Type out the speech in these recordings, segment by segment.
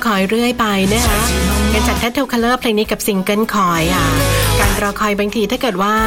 คอยเรื่อยไปนะคะกันจาก Tattoo Color เพลงนี้กับซิงเกิลคอยค่ะการรอคอยบางทีถ้าเกิดว่า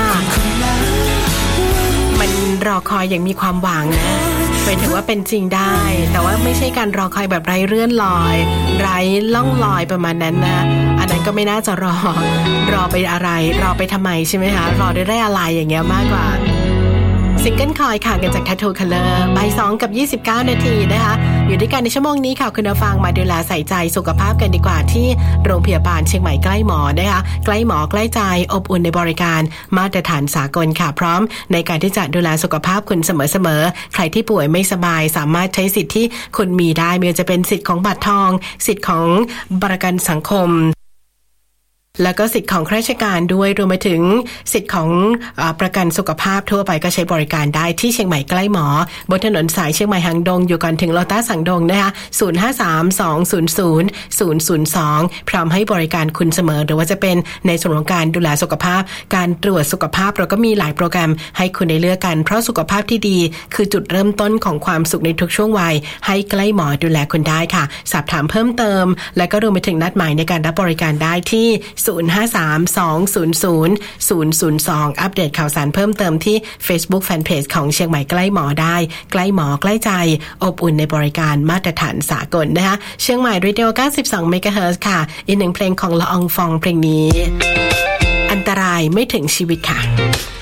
มันรอคอยอย่างมีความหวังนะไปถือว่าเป็นจริงได้แต่ว่าไม่ใช่การรอคอยแบบไร้เลื่อนลอยไร้ล่องลอยประมาณนั้นนะอันนั้นก็ไม่น่าจะรอไปอะไรรอไปทำไมใช่ไหมคะรอได้อะไรอย่างเงี้ยมากกว่าซิงเกิลคอยค่ะกันจาก Tattoo Color บ่าย2กับ29 นาทีนะคะอยู่ด้วยกันในชั่วโมงนี้ค่ะคุณผู้ฟังมาดูแลใส่ใจสุขภาพกันดีกว่าที่โรงพยาบาลเชียงใหม่ใกล้หมอนะคะใกล้หมอใกล้ใจอบอุ่นในบริการมาตรฐานสากลค่ะพร้อมในการที่จะดูแลสุขภาพคุณเสมอใครที่ป่วยไม่สบายสามารถใช้สิทธิ์ที่คุณมีได้ไม่ว่าจะเป็นสิทธิ์ของบัตรทองสิทธิ์ของประกันสังคมแล้วก็สิทธิ์ของข้าราชการด้วยรวมไปถึงสิทธิ์ของประกันสุขภาพทั่วไปก็ใช้บริการได้ที่เชียงใหม่ใกล้หมอบนถนนสายเชียงใหม่หางดงอยู่ก่อนถึงโลตัสหางดงนะคะ0532000002พร้อมให้บริการคุณเสมอหรือว่าจะเป็นในส่วนของการดูแลสุขภาพการตรวจสุขภาพเราก็มีหลายโปรแกรมให้คุณได้เลือกกันเพราะสุขภาพที่ดีคือจุดเริ่มต้นของความสุขในทุกช่วงวัยให้ใกล้หมอดูแลคุณได้ค่ะสอบถามเพิ่มเติมและก็รวมไปถึงนัดหมายในการรับบริการได้ที่0532000002อัปเดตข่าวสารเพิ่มเติมที่ Facebook Fanpage ของเชียงใหม่ใกล้หมอได้ใกล้หมอใกล้ใจอบอุ่นในบริการมาตรฐานสากลนะคะเชียงใหม่ Radio 92 MHz ค่ะอีกหนึ่งเพลงของละอองฟองเพลงนี้อันตรายไม่ถึงชีวิตค่ะ